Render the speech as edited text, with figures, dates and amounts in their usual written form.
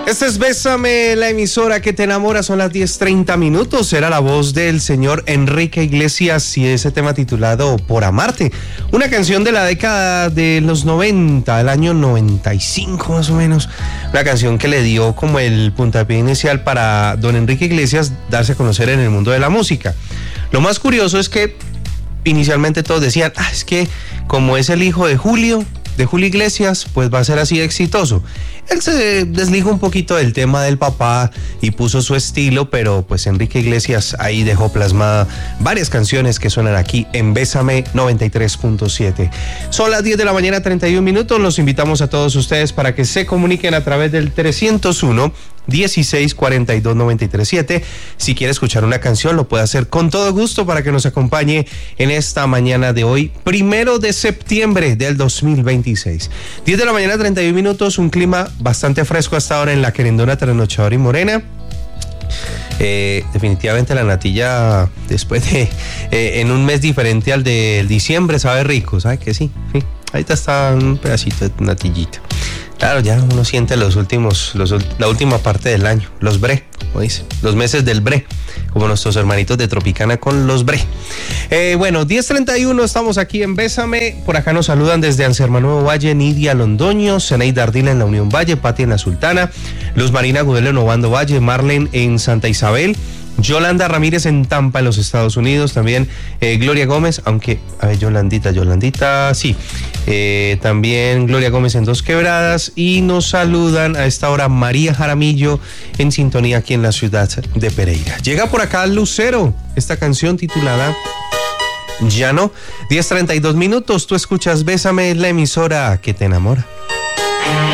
Este es Bésame, la emisora que te enamora. Son las 10:30 minutos. Era la voz del señor Enrique Iglesias y ese tema titulado Por Amarte. Una canción de la década de los 90, el año 95 más o menos. Una canción que le dio como el puntapié inicial para don Enrique Iglesias darse a conocer en el mundo de la música. Lo más curioso es que inicialmente todos decían, es que como es el hijo de Julio Iglesias, pues va a ser así exitoso. Él se desligó un poquito del tema del papá y puso su estilo, pero pues Enrique Iglesias ahí dejó plasmada varias canciones que suenan aquí en Bésame 93.7. Son las 10 de la mañana, 31 minutos. Los invitamos a todos ustedes para que se comuniquen a través del 301 16 42 93 7. Si quiere escuchar una canción, lo puede hacer con todo gusto para que nos acompañe en esta mañana de hoy, 1 de septiembre del 2026. 10 de la mañana, 31 minutos, un clima bastante fresco hasta ahora en la querendona, trasnochadora y morena. Definitivamente la natilla, después de en un mes diferente al del diciembre, sabe rico, ¿sabe que sí? Ahorita está un pedacito de natillita. Claro, ya uno siente la última parte del año, los bre, como dice, los meses del bre, como nuestros hermanitos de Tropicana con los bre. Bueno, 10:31, estamos aquí en Bésame. Por acá nos saludan desde Anserma Nuevo Valle, Nidia Londoño, Zeneida Ardila en la Unión Valle, Pati en la Sultana, Luz Marina Gudelo en Obando Valle, Marlene en Santa Isabel, Yolanda Ramírez en Tampa, en los Estados Unidos, también Gloria Gómez, aunque, a ver, Yolandita, sí, también Gloria Gómez en Dos Quebradas, y nos saludan a esta hora María Jaramillo en sintonía aquí en la ciudad de Pereira. Llega por acá Lucero, esta canción titulada Ya no. 10:32 minutos, tú escuchas Bésame, la emisora que te enamora.